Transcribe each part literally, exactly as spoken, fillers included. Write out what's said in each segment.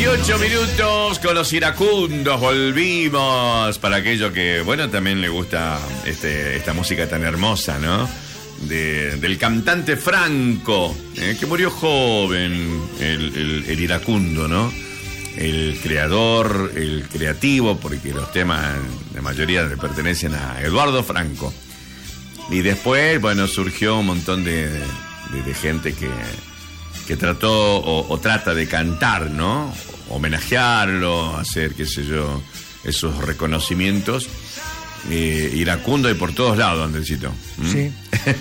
veintiocho minutos con los iracundos, volvimos. Para aquellos que, bueno, también le gusta este, esta música tan hermosa, ¿no? De, del cantante Franco, eh, que murió joven, el, el, el iracundo, ¿no? El creador, el creativo, porque los temas, la mayoría le pertenecen a Eduardo Franco. Y después, bueno, surgió un montón de, de, de gente que, que trató o, o trata de cantar, ¿no? Homenajearlo, hacer, qué sé yo, esos reconocimientos. Eh, iracundo y por todos lados, Andresito. ¿Mm? Sí.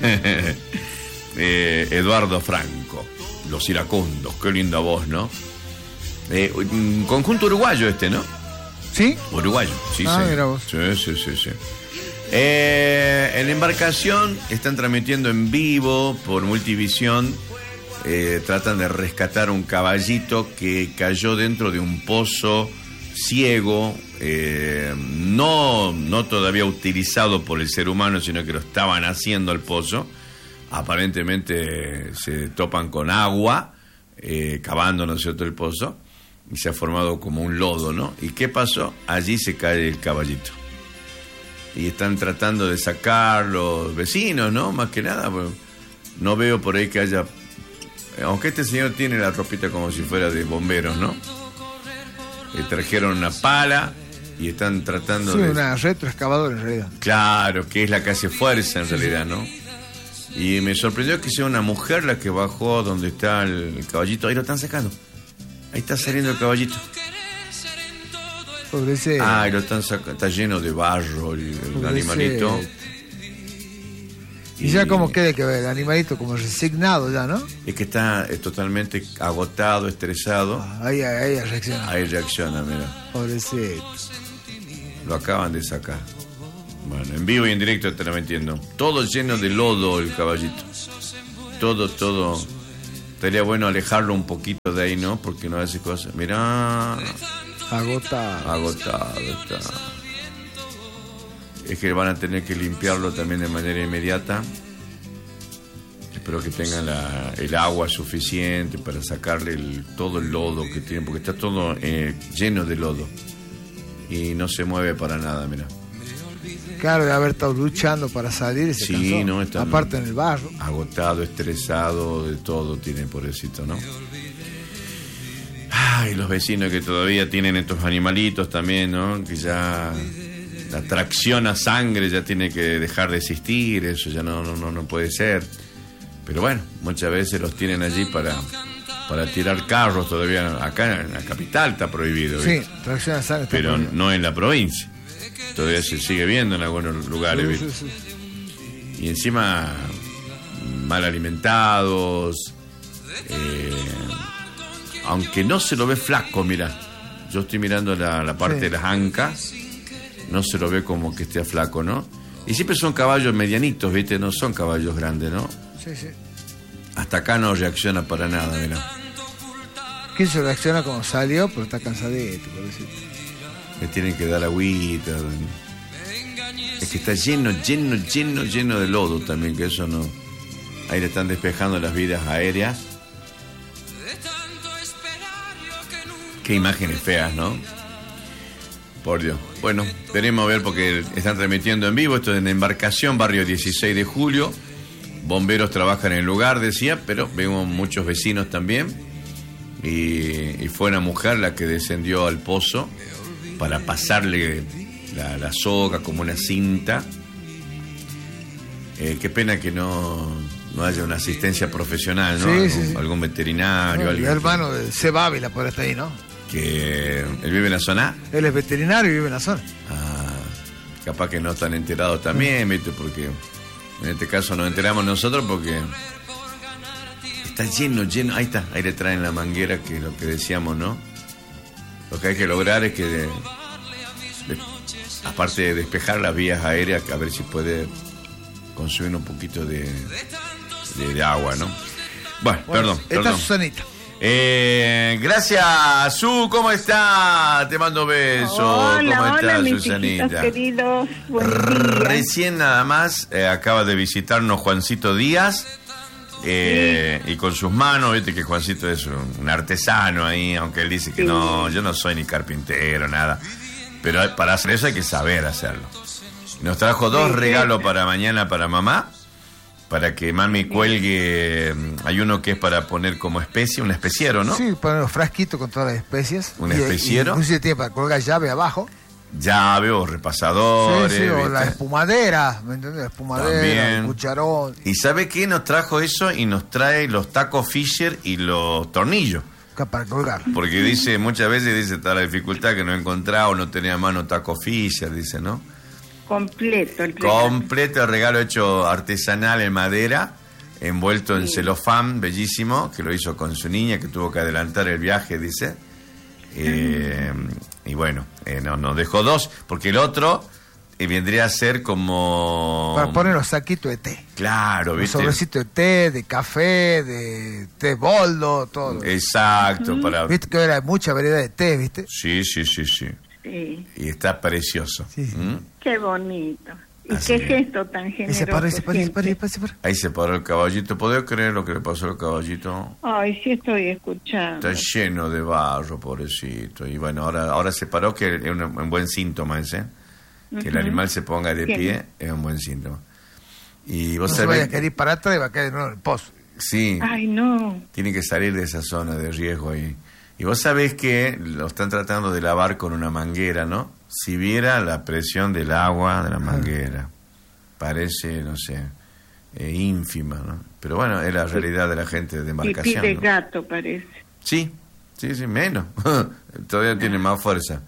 eh, Eduardo Franco, los iracundos, qué linda voz, ¿no? Eh, conjunto uruguayo este, ¿no? ¿Sí? Uruguayo, sí, ah, sí. Mira vos. Sí, sí, sí, sí. Eh, en la embarcación están transmitiendo en vivo por Multivisión. Eh, tratan de rescatar un caballito que cayó dentro de un pozo ciego, eh, no, no todavía utilizado por el ser humano, sino que lo estaban haciendo al pozo. Aparentemente se topan con agua, eh, cavando, ¿no es cierto?, el pozo, y se ha formado como un lodo, ¿no? ¿Y qué pasó? Allí se cae el caballito. Y están tratando de sacar los vecinos, ¿no? Más que nada, pues, no veo por ahí que haya... Aunque este señor tiene la ropita como si fuera de bomberos, ¿no? Le trajeron una pala y están tratando sí, de... una retroexcavadora en realidad. Claro, que es la que hace fuerza en realidad, ¿no? Y me sorprendió que sea una mujer la que bajó donde está el caballito. Ahí lo están sacando. Ahí está saliendo el caballito. Pobrece. Ah, y lo están sacando. Está lleno de barro el, el animalito. Y, y ya como quede que ver, el animalito como resignado ya, ¿no? Es que está es totalmente agotado, estresado. Ah, ahí, ahí reacciona. Ahí reacciona, mira. Pobrecito. Lo acaban de sacar. Bueno, en vivo y en directo te lo entiendo. Todo lleno de lodo el caballito. Todo, todo. Estaría bueno alejarlo un poquito de ahí, ¿no? Porque no hace cosas. Mirá. Agotado. Agotado está. Es que van a tener que limpiarlo también de manera inmediata. Espero que tengan la, el agua suficiente para sacarle el, todo el lodo que tiene, porque está todo eh, lleno de lodo. Y no se mueve para nada, mira. Claro, de haber estado luchando para salir y se sí, cansó. No, está aparte en el barro. Agotado, estresado, de todo tiene, pobrecito, ¿no? Ay, los vecinos que todavía tienen estos animalitos también, ¿no? Que ya la tracción a sangre ya tiene que dejar de existir, eso ya no, no, no puede ser. Pero bueno, muchas veces los tienen allí para, para tirar carros todavía. Acá en la capital está prohibido, ¿viste? Sí, tracción a sangre está pero prohibido. No en la provincia. Todavía se sigue viendo en algunos lugares, sí, ¿viste? sí, sí. Y encima mal alimentados, eh, aunque no se lo ve flaco, mira. Yo estoy mirando la, la parte sí. de las ancas, no se lo ve como que esté flaco, ¿no? Y siempre son caballos medianitos, ¿viste? No son caballos grandes, ¿no? Sí, sí. Hasta acá no reacciona para nada, mira. Que se reacciona como salió, pero está cansadito, por decirte. Le tienen que dar agüita. Es que está lleno, lleno, lleno, lleno de lodo también, que eso no... Ahí le están despejando las vías aéreas. Qué imágenes feas, ¿no? Por Dios. Bueno, veremos a ver porque están transmitiendo en vivo. Esto es en Embarcación, barrio dieciséis de julio. Bomberos trabajan en el lugar, decía, pero vemos muchos vecinos también. Y, y fue una mujer la que descendió al pozo para pasarle la, la soga como una cinta. Eh, qué pena que no, no haya una asistencia profesional, ¿no? Sí, algún, sí, sí. algún veterinario. No, alguien el hermano de Seba Ávila por estar ahí, ¿no? Que él vive en la zona. Él es veterinario y vive en la zona. Ah, capaz que no están enterados también, ¿viste? Porque en este caso nos enteramos nosotros porque está lleno, lleno. Ahí está, ahí le traen la manguera, que es lo que decíamos, ¿no? Lo que hay que lograr es que, de, de, aparte de despejar las vías aéreas, a ver si puede consumir un poquito de, de, de agua, ¿no? Bueno, bueno perdón. Esta perdón. es Susanita. Eh, gracias, Su, ¿cómo está? Te mando besos. Hola, ¿Cómo hola, estás, mis Susanita? chiquitos queridos. Recién nada más eh, acaba de visitarnos Juancito Díaz. Eh, y con sus manos, viste que Juancito es un, un artesano ahí, aunque él dice que Sí. no, yo no soy ni carpintero, nada. Pero para hacer eso hay que saber hacerlo. Nos trajo dos Sí, regalos sí. para mañana para mamá, para que mami cuelgue. Hay uno que es para poner como especie, un especiero, ¿no? Sí, poner los frasquitos con todas las especies. Un Y- especiero. y inclusive tiene para colgar llave abajo. Llave o repasadores. Sí, sí, o ¿viste? la espumadera, ¿me entiendes? La espumadera, También. el cucharón. ¿Y sabe qué? Nos trajo eso y nos trae los tacos Fisher y los tornillos. Acá para colgar. Porque dice, muchas veces dice, está la dificultad que no encontraba o no tenía a mano taco Fisher, dice, ¿no? Completo el regalo. Completo el regalo hecho artesanal en madera, envuelto en Sí. celofán, bellísimo, que lo hizo con su niña, que tuvo que adelantar el viaje, dice. Eh, y bueno, eh, no, nos dejó dos, porque el otro eh, vendría a ser como... Para poner los saquitos de té. Claro, Los ¿viste? sobrecitos de té, de café, de té boldo, todo. Exacto, para... Viste que ahora hay mucha variedad de té, ¿viste? Sí, sí, sí, sí. Sí, Y está precioso. Sí, sí. ¿Mm? qué bonito. Y Así qué es. gesto tan Y generoso. se paró, y se paró, y se paró, y se siempre. paró, y se paró. Ahí se paró el caballito. ¿Podés creer lo que le pasó al caballito? Ay, sí estoy escuchando. Está lleno de barro, pobrecito. Y bueno, ahora ahora se paró, que es un, un buen síntoma ese. Que el Ujú. animal se ponga de Bien. pie es un buen síntoma. Y No vos se vaya sabés a querer ir para atrás y va a caer de nuevo en el pozo. sí, Ay, no. tiene que salir de esa zona de riesgo ahí. Y vos sabés que lo están tratando de lavar con una manguera, ¿no? Si viera la presión del agua de la manguera, parece, no sé, eh, ínfima, ¿no? Pero bueno, es la realidad de la gente de Pipí embarcación, de ¿no? gato parece. Sí, sí, sí, menos. Todavía tiene más fuerza.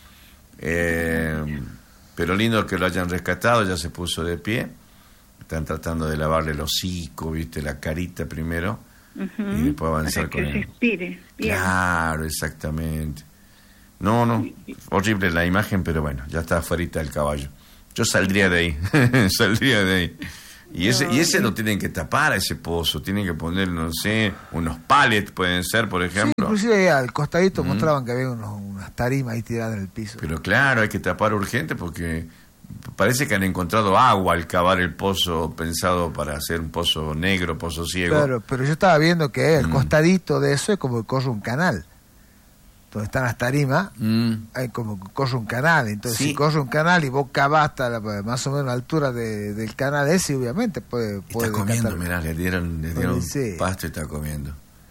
Eh, pero lindo que lo hayan rescatado, ya se puso de pie. Están tratando de lavarle el hocico, ¿viste? La carita primero. Ujú. Y después avanzar Para con que se él. expire. Bien. Claro, exactamente. No, no, horrible la imagen, pero bueno, ya está afuera el caballo. Yo saldría de ahí, saldría de ahí. Y ese, y ese lo tienen que tapar a ese pozo, tienen que poner, no sé, unos pallets pueden ser, por Sí, ejemplo. inclusive ahí al costadito mostraban que había unos, unas tarimas ahí tiradas en el piso. Pero claro, hay que tapar urgente porque parece que han encontrado agua al cavar el pozo pensado para hacer un pozo negro, pozo ciego. Claro, pero yo estaba viendo que al Mm. costadito de eso es como que corre un canal. Donde están las tarimas, Mm, hay como que corre un canal. Entonces, Sí. si corre un canal y vos cavás hasta la- más o menos la altura de- del canal ese, obviamente puede. puede está comiendo, decatar. mirá, le dieron, le dieron Sí. pasto y está comiendo.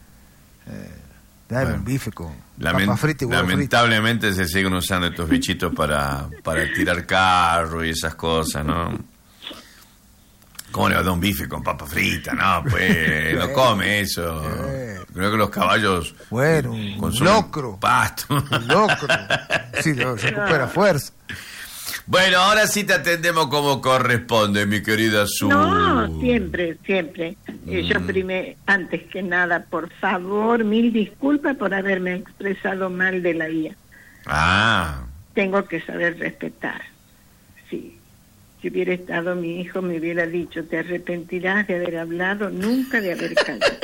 Dale Bueno. un bife con Lamen- papa frita y huevo frito. lamentablemente se siguen usando estos bichitos para, para tirar carro y esas cosas, ¿no? ¿Cómo le va a dar un bife con papa frita? No, pues, no come eso. Eh. Creo que los caballos Bueno, un consumen locro. pasto. Un locro. Sí, lo- recupera fuerza. Bueno, ahora sí te atendemos como corresponde, mi querida Su. No, siempre, siempre. Eh, Yo Mm. primero, antes que nada, por favor, mil disculpas por haberme expresado mal de la I A. Ah, Tengo que saber respetar. Sí. Si hubiera estado mi hijo, me hubiera dicho, te arrepentirás de haber hablado, nunca de haber callado.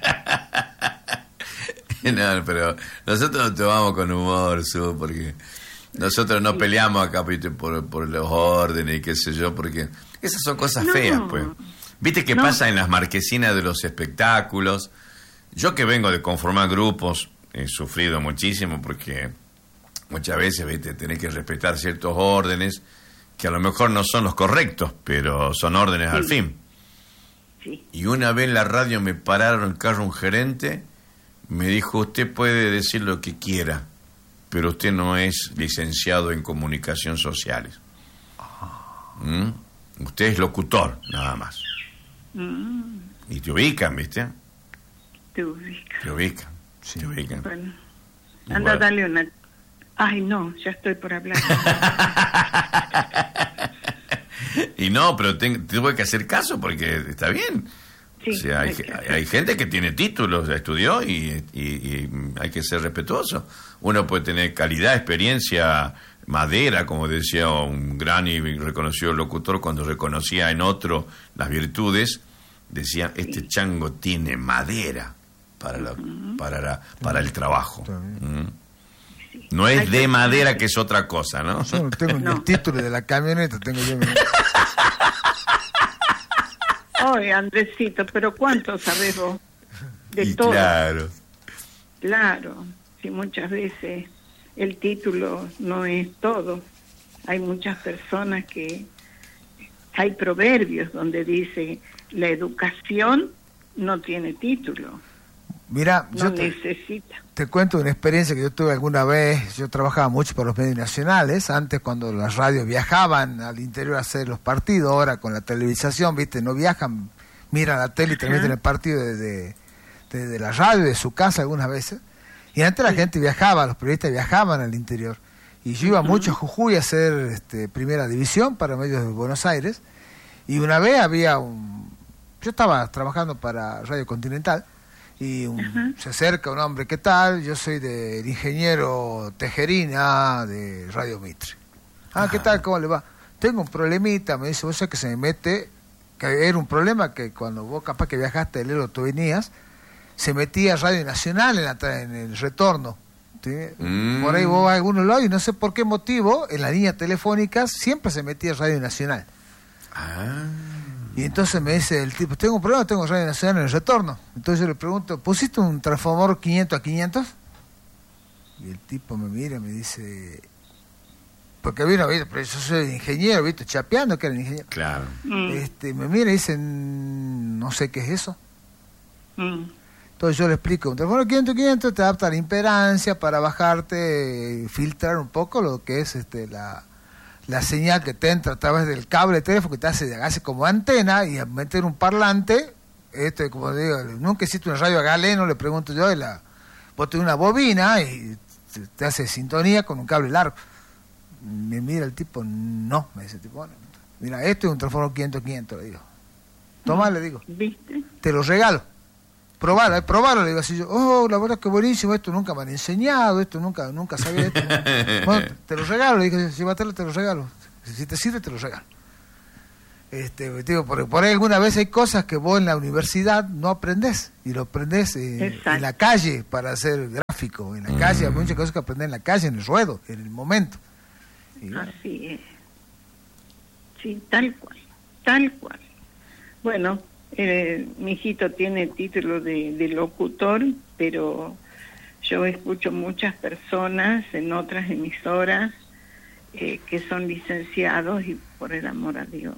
no, pero nosotros nos tomamos con humor, Su, porque nosotros no peleamos acá ¿viste? Por, por los órdenes y qué sé yo, porque esas son cosas No. feas, pues. ¿Viste qué No. pasa en las marquesinas de los espectáculos? Yo que vengo de conformar grupos, he sufrido muchísimo porque muchas veces, ¿viste? Tenés que respetar ciertos órdenes que a lo mejor no son los correctos, pero son órdenes Sí. al fin. Sí. Y una vez en la radio me pararon el carro un gerente, me dijo, usted puede decir lo que quiera, pero usted no es licenciado en comunicación sociales. ¿Mm? Usted es locutor, nada más. Mm, Y te ubican, ¿viste? te ubicas. Te ubican, te ubican. Bueno, Y anda a bueno. darle una... Ay, no, ya estoy por hablar. Y no, pero ten- tuve que hacer caso porque está bien. Sí, o sea, hay, hay que hay- hacer. hay gente que tiene títulos, estudió y, y- y hay que ser respetuoso. Uno puede tener calidad, experiencia, madera, como decía un gran y reconocido locutor cuando reconocía en otro las virtudes, decía, este chango tiene madera para, la- para, la- para el trabajo. ¿Mm? No es Hay de que- madera, que es otra cosa, ¿no? Yo no tengo ni No. el título de la camioneta, tengo yo mi- Ay, Andresito, pero ¿cuánto sabés vos de Y todo? claro. Claro, sí, muchas veces el título no es todo. Hay muchas personas que... Hay proverbios donde dice, la educación no tiene título. Mira, No yo te, necesita. te cuento una experiencia que yo tuve alguna vez. Yo trabajaba mucho para los medios nacionales, antes cuando las radios viajaban al interior a hacer los partidos, ahora con la televisación, viste, no viajan, miran la tele y transmiten el partido desde, desde la radio, de su casa algunas veces. Y antes la sí. gente viajaba, los periodistas viajaban al interior. Y yo iba uh-huh. mucho a Jujuy a hacer este, primera división para medios de Buenos Aires. Y una vez había un... Yo estaba trabajando para Radio Continental y un, uh-huh. se acerca un hombre, ¿qué tal? Yo soy del ingeniero Tejerina de Radio Mitre. Ah, ¿qué tal? ¿Cómo le va? Tengo un problemita, me dice, vos sabés que se me mete, que era un problema que cuando vos capaz que viajaste del Ero, tú venías, se metía Radio Nacional en, la, en el retorno. ¿Sí? Mm. Por ahí vos vas a algunos lados y no sé por qué motivo en la línea telefónica siempre se metía Radio Nacional. Ah. Y entonces me dice el tipo, tengo un problema, tengo Radio Nacional en el retorno. Entonces yo le pregunto, ¿pusiste un transformador quinientos a quinientos? Y el tipo me mira y me dice, porque vino, ¿viste? Pero yo soy ingeniero, ¿viste? Chapeando que era ingeniero. Claro. Mm. Este, me mira y dice, no sé qué es eso. Mm. Entonces yo le explico, un teléfono quinientos quinientos te adapta a la impedancia para bajarte, filtrar un poco lo que es este la, la señal que te entra a través del cable de teléfono que te hace, hace como antena y a meter un parlante, esto como digo, nunca existe una radio a galeno, le pregunto yo, y la, vos tenés una bobina y te, te hace sintonía con un cable largo. Me mira el tipo, no, me dice el tipo, bueno, mira, esto es un transformador quinientos quinientos, le digo. Tomá, le digo. ¿Viste? Te lo regalo. Probalo, eh, probalo, le digo así yo, oh, la verdad que buenísimo, esto nunca me han enseñado, esto nunca, nunca sabía esto. Bueno, te lo regalo, le dije, llévatelo, te lo regalo. Si te sirve, te lo regalo. Este, digo, por, por ahí alguna vez hay cosas que vos en la universidad no aprendés, y lo aprendés eh, en la calle para hacer gráfico, en la mm. calle, hay muchas cosas que aprendés en la calle, en el ruedo, en el momento. Y bueno. Así es. Sí, tal cual, tal cual. Bueno, Eh, mi hijito tiene título de, de locutor, pero yo escucho muchas personas en otras emisoras eh, que son licenciados y por el amor a Dios,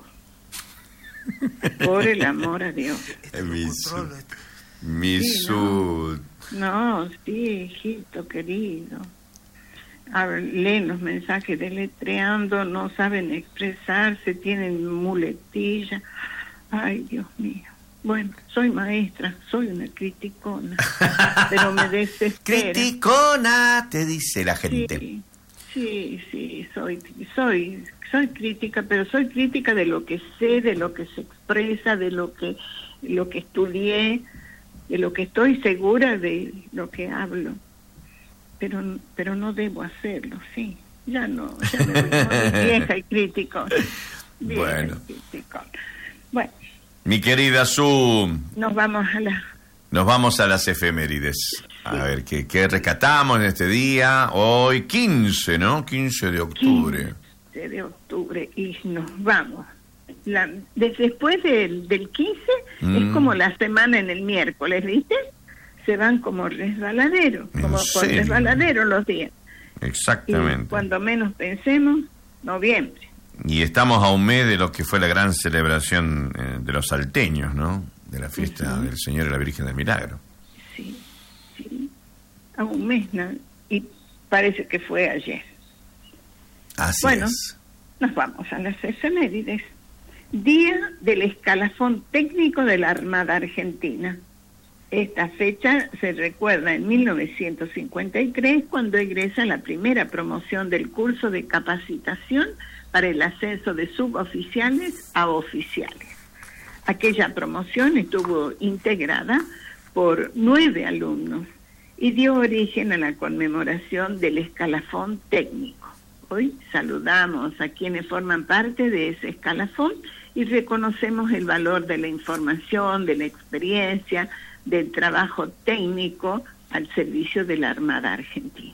por el amor a Dios. Mi sud. Mi sud. No, sí, hijito querido. A ver, leen los mensajes deletreando, no saben expresarse, tienen muletilla. Ay, Dios mío. Bueno, soy maestra, soy una criticona, pero me desespera. Criticona, te dice la gente. Sí, sí, sí, soy, soy, soy crítica, pero soy crítica de lo que sé, de lo que se expresa, de lo que, lo que estudié, de lo que estoy segura de lo que hablo. Pero, pero no debo hacerlo, sí. Ya no, ya me voy muy vieja y crítico. Vieja bueno. Y crítico. Bueno. Mi querida Su, nos vamos a la... Nos vamos a las efemérides. Sí. A ver, ¿qué, ¿qué rescatamos en este día? Hoy quince, ¿no? quince de octubre. quince de octubre, y nos vamos. La, desde después del, del quince, mm. es como la semana en el miércoles, ¿viste? Se van como resbaladero, como por resbaladero los días. Exactamente. Y cuando menos pensemos, noviembre. Y estamos a un mes de lo que fue la gran celebración eh, de los salteños, ¿no? De la fiesta uh-huh. del Señor y la Virgen del Milagro. Sí, sí. A un mes, ¿no? Y parece que fue ayer. Así bueno, es. Nos vamos a las efemérides. Día del escalafón técnico de la Armada Argentina. Esta fecha se recuerda en mil novecientos cincuenta y tres, cuando egresa la primera promoción del curso de capacitación para el ascenso de suboficiales a oficiales. Aquella promoción estuvo integrada por nueve alumnos y dio origen a la conmemoración del escalafón técnico. Hoy saludamos a quienes forman parte de ese escalafón y reconocemos el valor de la información, de la experiencia, del trabajo técnico al servicio de la Armada Argentina.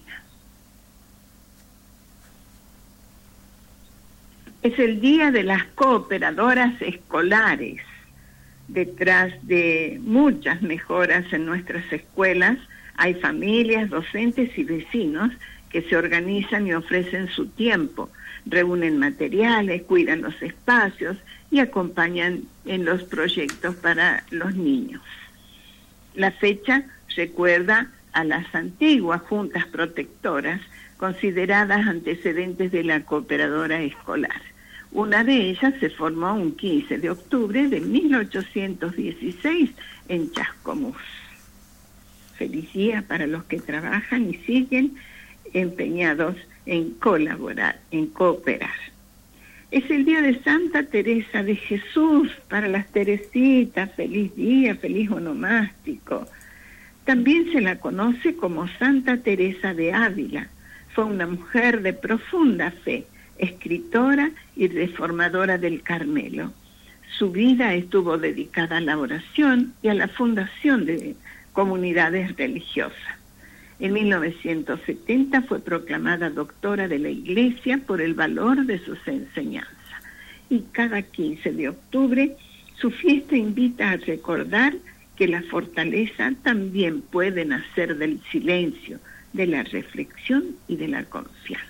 Es el Día de las Cooperadoras Escolares. Detrás de muchas mejoras en nuestras escuelas hay familias, docentes y vecinos que se organizan y ofrecen su tiempo, reúnen materiales, cuidan los espacios y acompañan en los proyectos para los niños. La fecha recuerda a las antiguas juntas protectoras, consideradas antecedentes de la cooperadora escolar. Una de ellas se formó un quince de octubre de mil ochocientos dieciséis en Chascomús. Feliz día para los que trabajan y siguen empeñados en colaborar, en cooperar. Es el día de Santa Teresa de Jesús, para las Teresitas, feliz día, feliz onomástico. También se la conoce como Santa Teresa de Ávila. Fue una mujer de profunda fe, escritora y reformadora del Carmelo. Su vida estuvo dedicada a la oración y a la fundación de comunidades religiosas. En mil novecientos setenta fue proclamada doctora de la Iglesia por el valor de sus enseñanzas. Y cada quince de octubre su fiesta invita a recordar que la fortaleza también puede nacer del silencio, de la reflexión y de la confianza.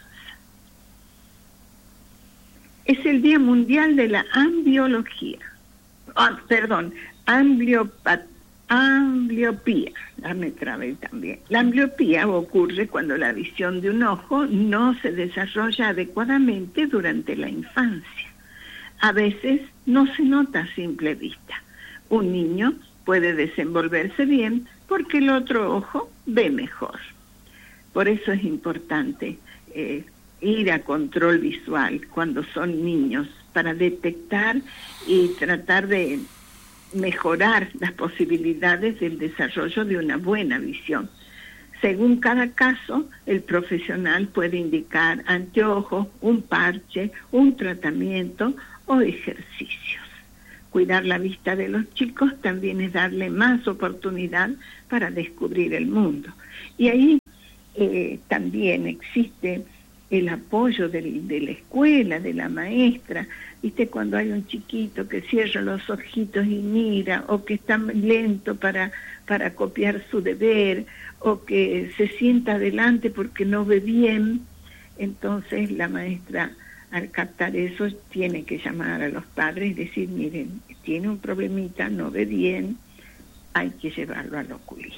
Es el Día Mundial de la Ambliología. Oh, perdón, ambliopatía. Ambliopía, la me trabé también. La ambliopía ocurre cuando la visión de un ojo no se desarrolla adecuadamente durante la infancia. A veces no se nota a simple vista. Un niño puede desenvolverse bien porque el otro ojo ve mejor. Por eso es importante eh, ir a control visual cuando son niños para detectar y tratar de mejorar las posibilidades del desarrollo de una buena visión. Según cada caso, el profesional puede indicar anteojos, un parche, un tratamiento o ejercicios. Cuidar la vista de los chicos también es darle más oportunidad para descubrir el mundo. Y ahí eh, también existe el apoyo del, de la escuela, de la maestra. ¿Viste? Cuando hay un chiquito que cierra los ojitos y mira, o que está lento para, para copiar su deber, o que se sienta adelante porque no ve bien, entonces la maestra, al captar eso, tiene que llamar a los padres y decir, miren, tiene un problemita, no ve bien, hay que llevarlo al oculista.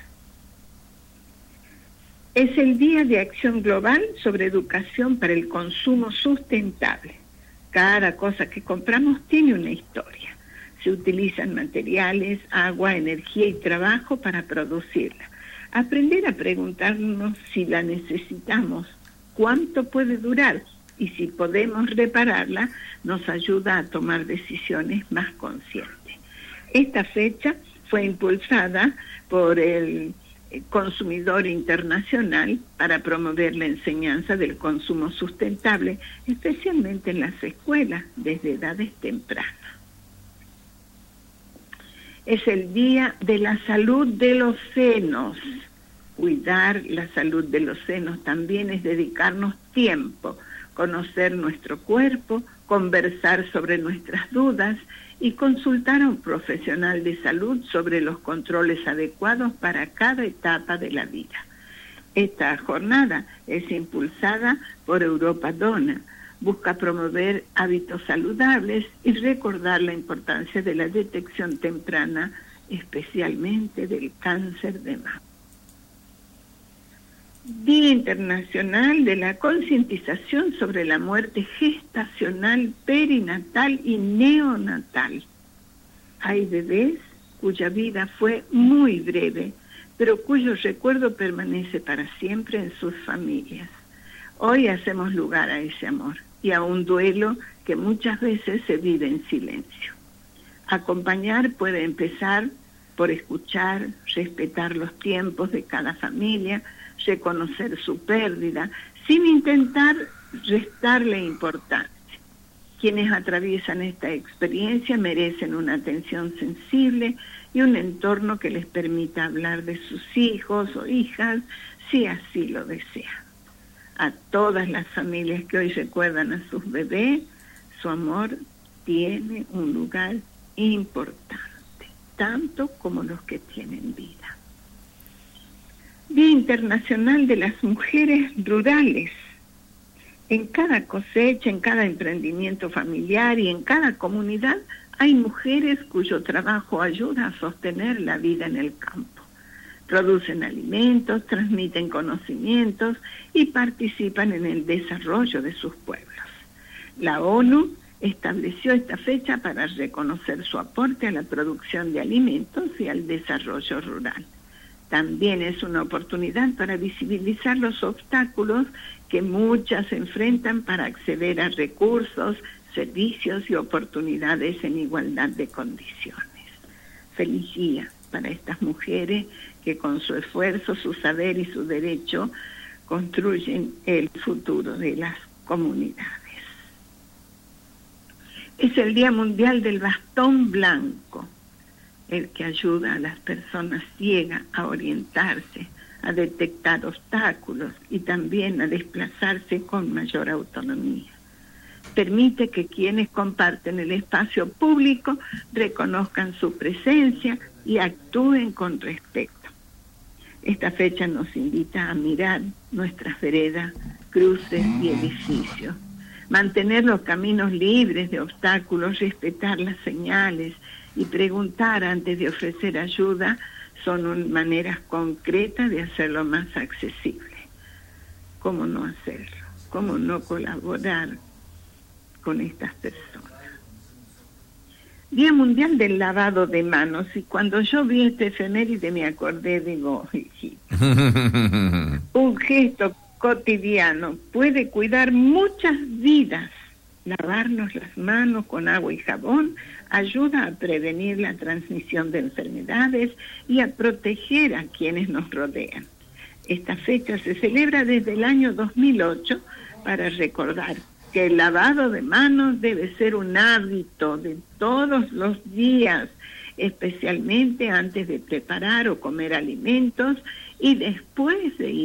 Es el Día de Acción Global sobre Educación para el Consumo Sustentable. Cada cosa que compramos tiene una historia. Se utilizan materiales, agua, energía y trabajo para producirla. Aprender a preguntarnos si la necesitamos, cuánto puede durar y si podemos repararla, nos ayuda a tomar decisiones más conscientes. Esta fecha fue impulsada por el Consumidor Internacional para promover la enseñanza del consumo sustentable, especialmente en las escuelas desde edades tempranas. Es el Día de la Salud de los Senos. Cuidar la salud de los senos también es dedicarnos tiempo, conocer nuestro cuerpo, conversar sobre nuestras dudas y consultar a un profesional de salud sobre los controles adecuados para cada etapa de la vida. Esta jornada es impulsada por Europa Dona. Busca promover hábitos saludables y recordar la importancia de la detección temprana, especialmente del cáncer de mama. Día Internacional de la Concientización sobre la Muerte Gestacional, Perinatal y Neonatal. Hay bebés cuya vida fue muy breve, pero cuyo recuerdo permanece para siempre en sus familias. Hoy hacemos lugar a ese amor y a un duelo que muchas veces se vive en silencio. Acompañar puede empezar por escuchar, respetar los tiempos de cada familia, reconocer su pérdida, sin intentar restarle importancia. Quienes atraviesan esta experiencia merecen una atención sensible y un entorno que les permita hablar de sus hijos o hijas, si así lo desean. A todas las familias que hoy recuerdan a sus bebés, su amor tiene un lugar importante. tanto como los que tienen vida. Día Internacional de las Mujeres Rurales. En cada cosecha, en cada emprendimiento familiar y en cada comunidad hay mujeres cuyo trabajo ayuda a sostener la vida en el campo. Producen alimentos, transmiten conocimientos y participan en el desarrollo de sus pueblos. La ONU estableció esta fecha para reconocer su aporte a la producción de alimentos y al desarrollo rural. También es una oportunidad para visibilizar los obstáculos que muchas enfrentan para acceder a recursos, servicios y oportunidades en igualdad de condiciones. Feliz día para estas mujeres que con su esfuerzo, su saber y su derecho construyen el futuro de las comunidades. Es el Día Mundial del Bastón Blanco, el que ayuda a las personas ciegas a orientarse, a detectar obstáculos y también a desplazarse con mayor autonomía. Permite que quienes comparten el espacio público reconozcan su presencia y actúen con respeto. Esta fecha nos invita a mirar nuestras veredas, cruces y edificios, mantener los caminos libres de obstáculos, respetar las señales y preguntar antes de ofrecer ayuda son un, maneras concretas de hacerlo más accesible. ¿Cómo no hacerlo? ¿Cómo no colaborar con estas personas? Día Mundial del Lavado de Manos. Y cuando yo vi este efeméride me acordé, digo, un gesto cotidiano puede cuidar muchas vidas. Lavarnos las manos con agua y jabón ayuda a prevenir la transmisión de enfermedades y a proteger a quienes nos rodean. Esta fecha se celebra desde el año dos mil ocho para recordar que el lavado de manos debe ser un hábito de todos los días, especialmente antes de preparar o comer alimentos y después de ir